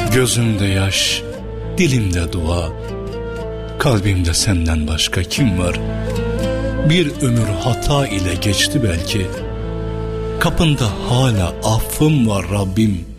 Gözümde yaş, dilimde dua, kalbimde senden başka kim var? Bir ömür hata ile geçti belki, kapında hala affım var Rabbim.